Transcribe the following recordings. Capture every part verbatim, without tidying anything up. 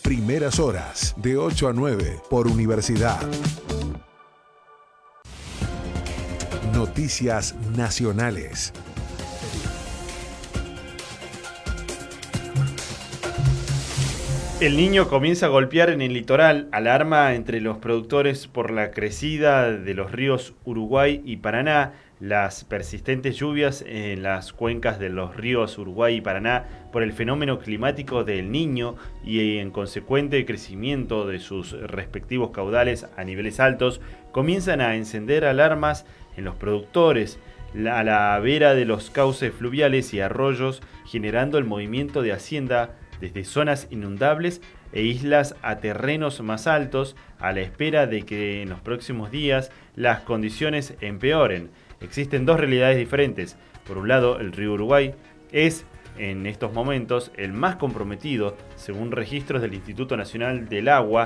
Primeras Horas, de ocho a nueve, por Universidad. Noticias nacionales. El Niño comienza a golpear en el litoral, alarma entre los productores por la crecida de los ríos Uruguay y Paraná, las persistentes lluvias en las cuencas de los ríos Uruguay y Paraná por el fenómeno climático del Niño y en consecuente crecimiento de sus respectivos caudales a niveles altos, comienzan a encender alarmas en los productores a la vera de los cauces fluviales y arroyos, generando el movimiento de hacienda desde zonas inundables e islas a terrenos más altos, a la espera de que en los próximos días las condiciones empeoren. Existen dos realidades diferentes. Por un lado, el río Uruguay es en estos momentos el más comprometido, según registros del Instituto Nacional del Agua.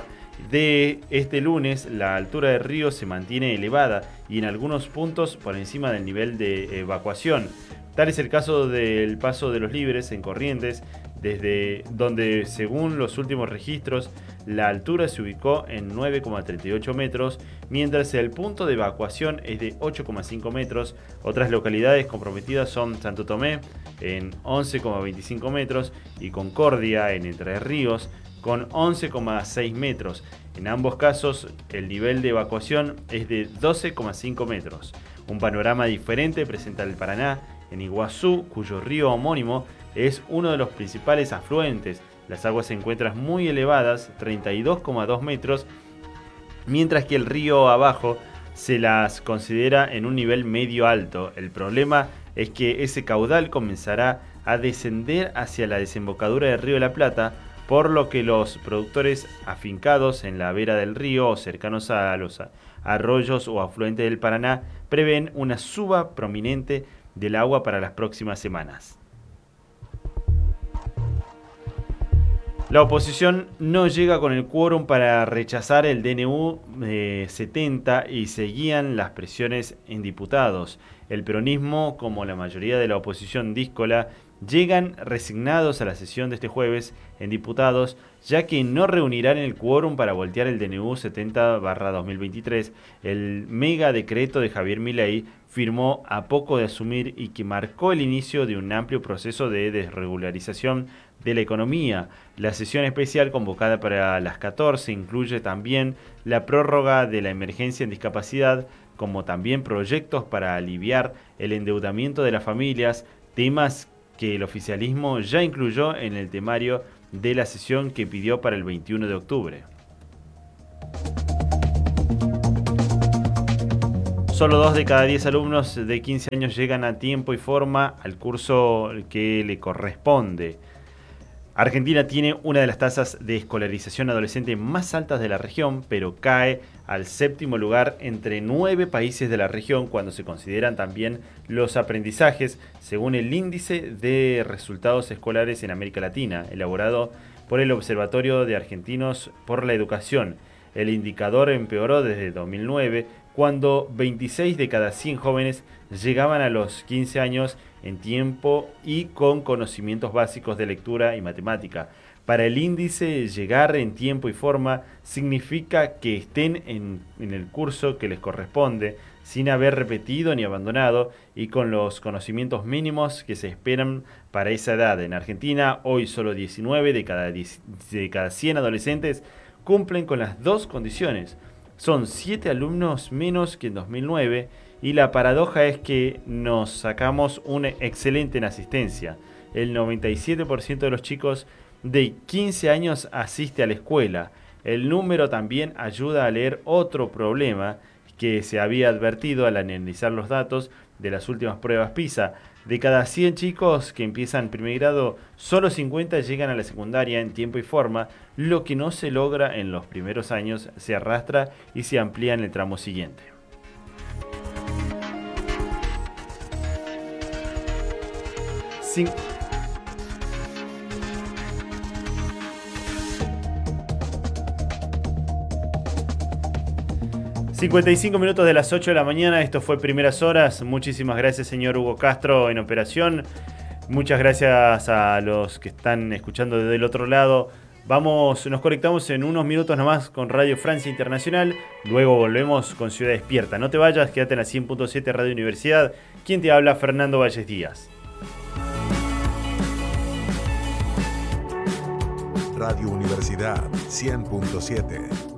De este lunes, la altura del río se mantiene elevada y en algunos puntos por encima del nivel de evacuación. Tal es el caso del Paso de los Libres en Corrientes, desde donde, según los últimos registros, la altura se ubicó en nueve coma treinta y ocho metros, mientras el punto de evacuación es de ocho coma cinco metros. Otras localidades comprometidas son Santo Tomé en once coma veinticinco metros y Concordia en Entre Ríos con once coma seis metros. En ambos casos, el nivel de evacuación es de doce coma cinco metros. Un panorama diferente presenta el Paraná, en Iguazú, cuyo río homónimo es uno de los principales afluentes. Las aguas se encuentran muy elevadas, treinta y dos coma dos metros, mientras que el río abajo se las considera en un nivel medio alto. El problema es que ese caudal comenzará a descender hacia la desembocadura del río de la Plata, por lo que los productores afincados en la vera del río o cercanos a los arroyos o afluentes del Paraná prevén una suba prominente del agua para las próximas semanas. La oposición no llega con el quórum para rechazar el D N U eh, setenta y seguían las presiones en diputados. El peronismo, como la mayoría de la oposición díscola, llegan resignados a la sesión de este jueves en diputados, ya que no reunirán el quórum para voltear el D N U setenta barra dos mil veintitrés, el mega decreto de Javier Milei firmó a poco de asumir y que marcó el inicio de un amplio proceso de desregularización de la economía. La sesión especial convocada para las catorce incluye también la prórroga de la emergencia en discapacidad, como también proyectos para aliviar el endeudamiento de las familias, temas que el oficialismo ya incluyó en el temario de la sesión que pidió para el veintiuno de octubre. Solo dos de cada diez alumnos de quince años llegan a tiempo y forma al curso que le corresponde. Argentina tiene una de las tasas de escolarización adolescente más altas de la región, pero cae al séptimo lugar entre nueve países de la región cuando se consideran también los aprendizajes, según el Índice de Resultados Escolares en América Latina, elaborado por el Observatorio de Argentinos por la Educación. El indicador empeoró desde dos mil nueve, cuando veintiséis de cada cien jóvenes llegaban a los quince años en tiempo y con conocimientos básicos de lectura y matemática. Para el índice, llegar en tiempo y forma significa que estén en, en el curso que les corresponde, sin haber repetido ni abandonado y con los conocimientos mínimos que se esperan para esa edad. En Argentina, hoy solo diecinueve de cada, diez, de cada cien adolescentes cumplen con las dos condiciones. Son siete alumnos menos que en dos mil nueve y la paradoja es que nos sacamos una excelente en asistencia. El noventa y siete por ciento de los chicos de quince años asiste a la escuela. El número también ayuda a leer otro problema que se había advertido al analizar los datos de las últimas pruebas PISA. De cada cien chicos que empiezan primer grado, solo cincuenta llegan a la secundaria en tiempo y forma. Lo que no se logra en los primeros años se arrastra y se amplía en el tramo siguiente. Cin- cincuenta y cinco minutos de las ocho de la mañana, esto fue Primeras Horas. Muchísimas gracias, señor Hugo Castro, en operación. Muchas gracias a los que están escuchando desde el otro lado Vamos, nos conectamos en unos minutos nomás con Radio Francia Internacional, luego volvemos con Ciudad Despierta. No te vayas, quédate en la cien punto siete Radio Universidad. ¿Quién te habla? Fernando Valles Díaz. Radio Universidad cien punto siete.